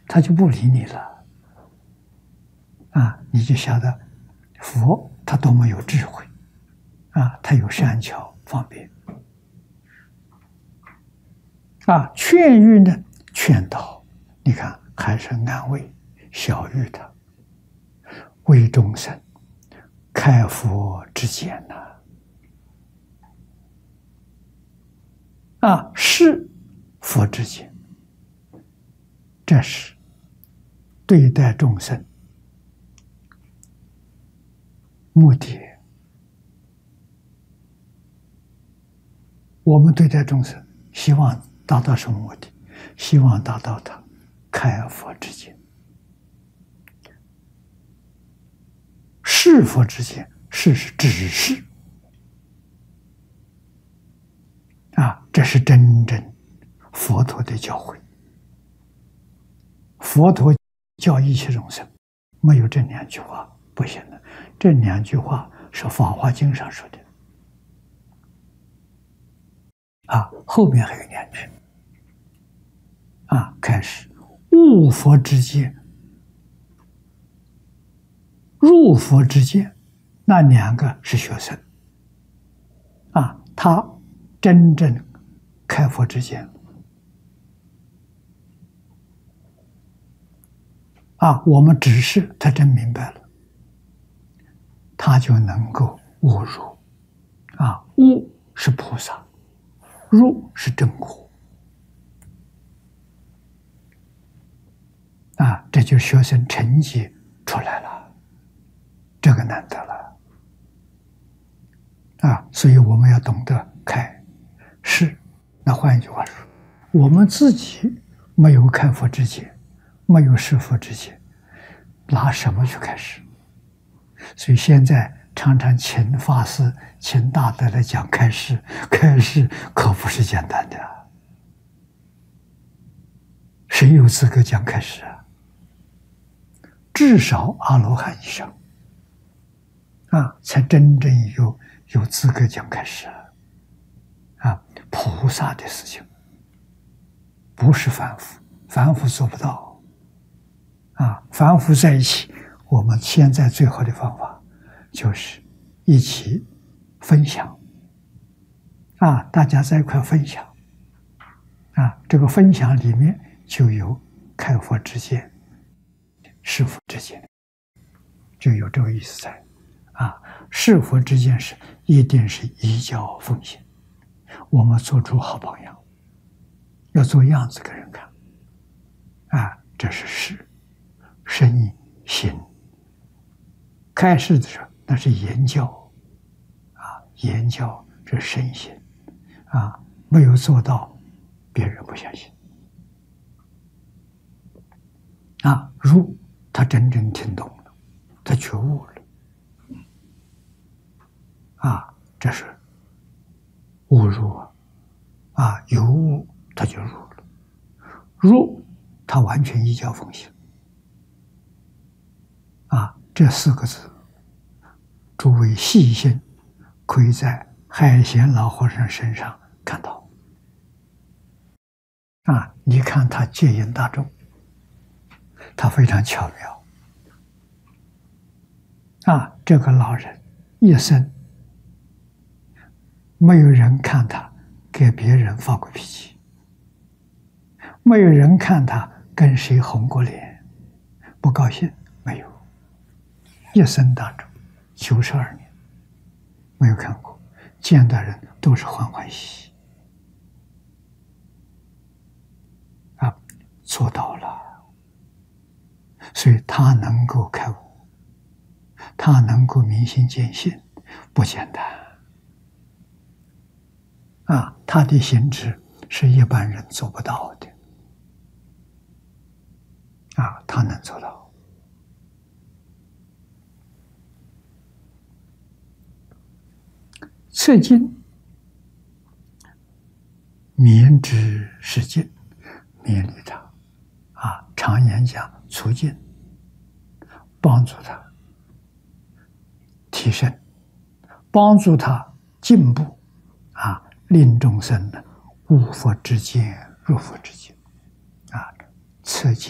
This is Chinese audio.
他就不理你了啊！你就晓得佛他多么有智慧啊！他有善巧方便啊！劝喻呢，劝导，你看还是安慰、晓喻他，为众生开佛之见呐！啊，是佛之见，这是对待众生目的。我们对待众生，希望达到什么目的？希望达到他开佛之见。是佛之见，是指示啊，这是真正佛陀的教诲。佛陀教一切众生，没有这两句话不行的。这两句话是《法华经》上说的啊，后面还有两句啊，开始悟佛之见，入佛之见，那两个是学生啊，他真正开佛之见啊，我们只是他真明白了，他就能够悟入啊，悟是菩萨，入是正果啊，这就学生成绩出来了，这个难得了啊，所以我们要懂得开示。那换一句话说，我们自己没有开佛之见，没有示佛之见，拿什么去开示？所以现在常常请法师、请大德来讲开示，开示可不是简单的。谁有资格讲开示啊？至少阿罗汉以上啊，才真正有资格讲开示啊！菩萨的事情不是凡夫，凡夫做不到啊！凡夫在一起，我们现在最好的方法就是一起分享啊，大家在一块分享啊，这个分享里面就有开佛之见、示佛之见，就有这个意思在啊。示佛之见是一定是依教奉行，我们做出好榜样，要做样子给人看啊，这是示。身行开示的时候，那是言教啊，言教这身行啊，没有做到，别人不相信啊。如他真正听懂了，他觉悟了啊，这是悟入啊，有悟他就入了，入他完全依教奉行啊，这四个字，诸位细心可以在海贤老和尚身上看到啊。你看他戒引大众，他非常巧妙啊。这个老人一生没有人看他给别人发过脾气，没有人看他跟谁红过脸，不高兴，没有。一生当中92年没有看过，见到人都是欢欢喜喜啊，做到了。所以他能够开悟，他能够明心见性，不简单啊！他的行止是一般人做不到的啊，他能做到。测尽勉之是尽，勉励他啊，常言讲促进，帮助他提升，帮助他进步啊，令众生呢悟佛之见，入佛之见啊，测尽